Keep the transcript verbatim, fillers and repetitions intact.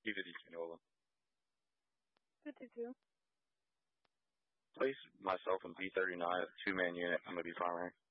P fifty-two Nola. fifty-two. Place myself in B thirty-nine, a two-man unit. I'm going to be primary.